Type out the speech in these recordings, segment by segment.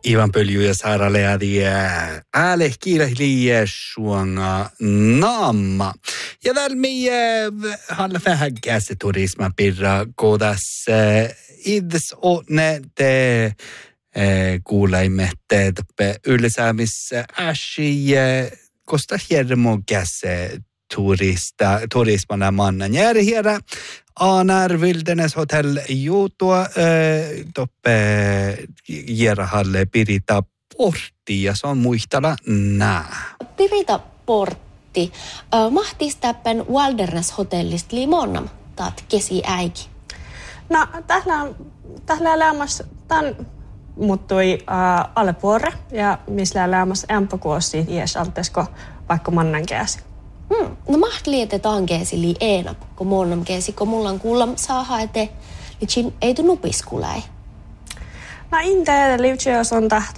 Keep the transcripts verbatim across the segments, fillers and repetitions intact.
Ivan Pölju ja Saara Leadi ääle kiilehliä suonga naamma. Ja täällä meidän halla vähän käsiturisma pirra kodas ids otne te kuulaimme te ylsäämissä äsi kosta hiermo käse turista turismana mannan järjärä. Anar Wilderness Hotel juutua toppe Jerahalle Pirita Portti ja se on muistella nää. Pirita Portti. Mahtis täppen Wilderness Hotellista limonnam taat kesi äiki. No tällä tällä elämässä tän muuttui äh, alle puore ja missä elämässä ämpäkuossi ies altesko vaikka mannan käsi. Hmm. No maht lietetaan keesi li eenap, kun muonnam keesi, kun mulla on kuulla saada ete, niin ei tu nupiskulai. No inte liutsios on täht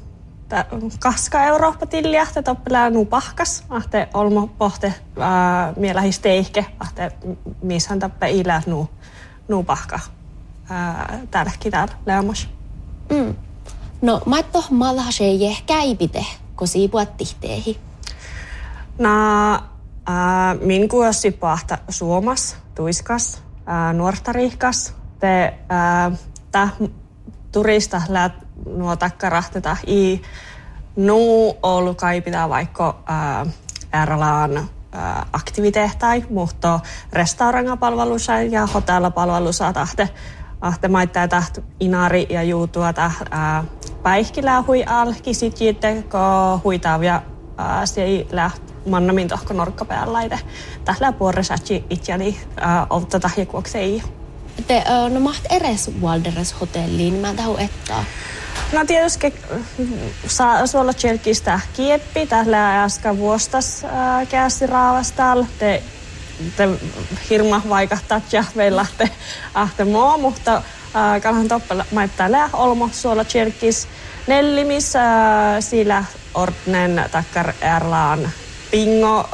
kaska Eurooppa tilliä, te toppelää nupahkas, ahte olmo pohte mielähis teihke, ahte mishän tappe ilää nu nupahka tälläkin täällä leamos. Mm. No maitto malhasee käipite, kun siipuat tihteehi. No, äh, min kuossi pahta Suomas, tuiskas, äh, nuortarihkas. Te äh, täh turista läät nuo takkarahteta i nuu ollut kaipita vaikka äh, R-laan äh, aktiviteettai, mutta restaurangapalvelussa ja hotellapalvelussa tahte ahte maittaa taht inari ja juutua taht äh, päihkilää hui alki sit jitte ko huitavia äh, se läht mannamin tohko norkkapäällaite. Tällä puoresatsi itseäni oltata hikuoksei. Te no maht eres Wilderness Hotelliin, mä tahu ettaa. No tietysti saa suolla tjelkistä kieppi. Tällä äsken vuostas äh, käsi raavastal. Te, te hirma vaikahtaa ja veilahte ahte moo, mutta äh, kalhan toppela maittaa lää olmo suolla tjelkis. Nellimis äh, sillä ordnen takkar erlaan pingo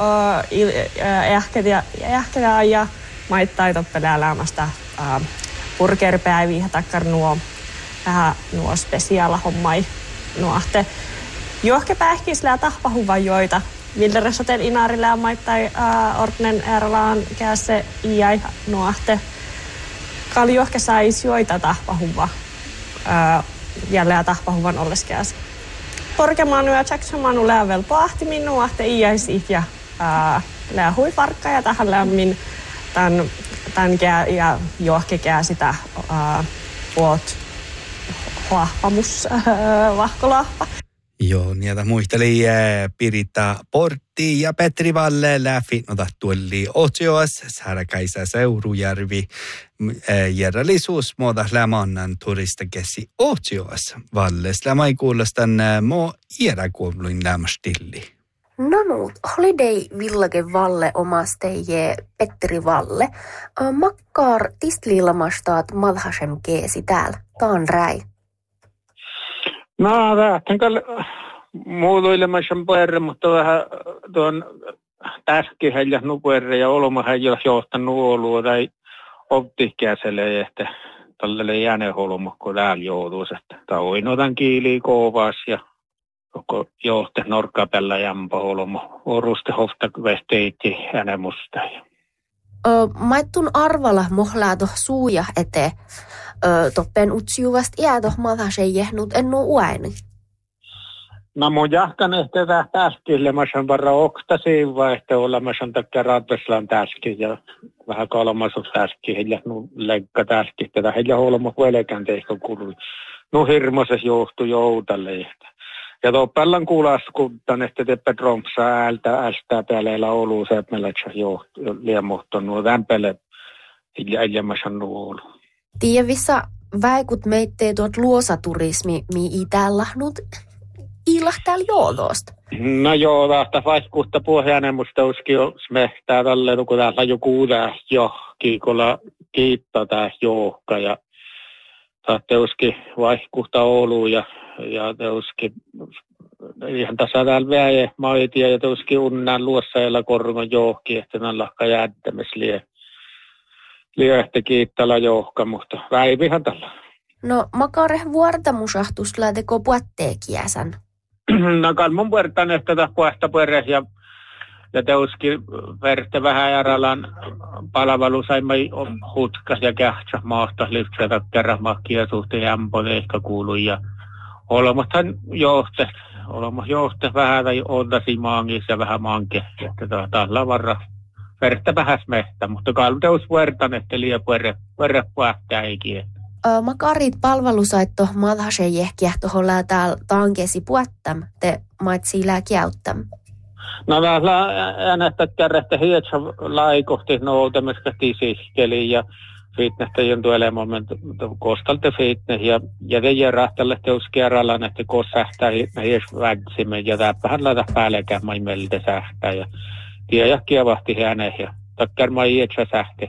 ehkädä ehkädä ja maittaa toppelää elämästä burgerpäiviä takkar nuo vähän nuo spesiaala hommai nuohte johke pähkislää tahpahuva joita Wilderness Hotel Inarilla maittaa ordnen erlaan käse iäi nuohte kaljohke sais joita tahpahuva jälleen tahpahuvan olleskäs. Porkemaan ja Jacksonmanu läävel pahti minua, että iäisit ja lää huifarkka ja tähän lämmin tämän, tämän kää ja johke kää sitä puot huahpamus vahkolahpa. Joo, niitä muisteli Pirita Portti ja Petri Valle läpi, no tuolli otsioas, Särkäisä Seurujärvi, järjallisuus muuta lämannan turistakesi otsioas. Valles lämai kuulostan mo iäräkuuluin lämmastilli. No muut, Holiday Village Valle omasteje Petteri Valle. Makkaar tistliilamastaat malhasem keesi täällä. Taan räi. No, tähtänkään muotoilemassa puerre, mutta vähän tuon täskihän ja nupuerre ja olomahan jo johtanut olua tai optikäselle, että tälle jääneholmo, kun täällä joutuisi. Että oinotan kiiliä kovaas ja koko johte norkkapellä jämpä olmo. Oruste hofta vesteitti äänemusta. Maittun arvalla mohlaato suuja eteen. Toppen utsiuvasta jäätoh malhasee jehnut ennu uaini. No mun jahkan ehkä täskille, mä saan varra oktasiin vai ehkä olla mä saan takia raatoslaan täski ja vähän kolmasus täski, heillä nu leikka täski, tätä heillä olema huelekään teikko kului. No hirmoses johtu joutalle. Ja toppellan kuulaskuntan, että teppä trompsaa äältä äältä pääleillä olu, se että meillä johtu liemuhton nuo vämpele, heillä mä saan nuolu. Tievissa väikut meittee tuot luosaturismi, mi itäällahnut ilah täällä joolosta. No joo, tästä vaihkuutta pohjainen, musta uski smehtää tälle, kun täällä joku tää johki, kun kiittää tää johka ja saatte uski vaihkuutta Oulu ja, ja te uski ihan tässä täällä väje maitia ja te uski unnan luossailla korgon johki, että nää lahka jäättämis lie. Liehti kiittää johka, mutta väivihän tällä. No makare vuortamusahtus laateko puatteekiäsän? No kalmun puertan ehkä tätä puhasta pueres ja ja teuskin verte vähän jaralan palvelu saimme hutkas ja kähtsä maasta lyhtsätä kerran makkia suhteen jämpode ehkä kuului ja olemassahan johte, olemas johte vähän tai oldasi maangissa ja vähän manke, että tällä varra verte vähän smehtä, mutta kalteus vuortan, että liian puere, puere puhtaa eikin. Makarit palvelusaitto madhasen jehkiä tuohon täällä tankesi puettam, te maitsi lääkiäyttäm. No täällä äänestät kärrehtä hietsä laikohti noutamista tisihkeli ja fitnessä jontu elemoment kostalte fitness ja ja teidän rahtalle teus kerrallaan, että kun sähtää hies vätsimme ja täppähän laita päällekään maimelta sähtää ja tiedä kievahti hänen ja takkar mai hietsä sähti.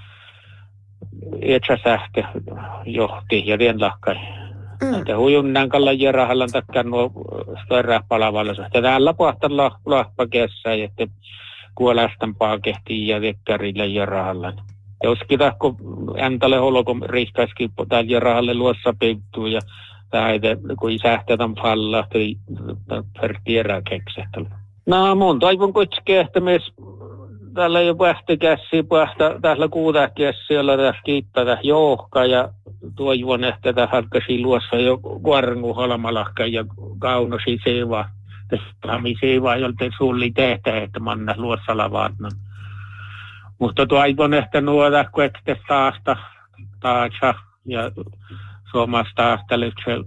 Hietsä sähti johti ja tien lahkai. Mm. Että hujunnan kalla jerahallan takkar nuo stoirraa palavalla. Ja täällä pohtan lahpa kessään, että kuolastan paakehtiin ja vekkarille jerahallan. Jos kita, kun äntale holokon rihkaiskin täällä jerahalle luossa peittuu ja tähden, kun sähtetään falla, tai pertierää keksehtällä. No mun toivon kuitenkin, että myös täällä ei ole pähtikässiä, täällä kuutakässiä, jolla tässä kiittää johka ja toivon, että tämä halkasi luossa jo kuorangu halmalahka ja kaunosi seivaa. Tässähän seivaa, jolta sulli tehtä, että manna luossa lavaatnan. Mutta toivon, että nuoda kuekte taasta taatsa ja suomasta taasta lyhtsel.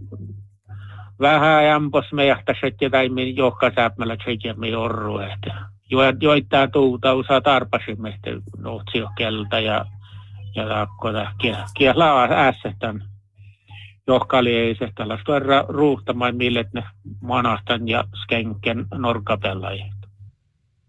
Vähän jämpos mehtäiset ja taimin johka sääpmällä tsekemmin orru, että joittaa tuuta usaa tarpasimme, että nootsiokelta ja ja takkota kielaa äässetän johkalieiset tällaista ruuhtamaan millet ne manahtan ja skenken norkapellajia.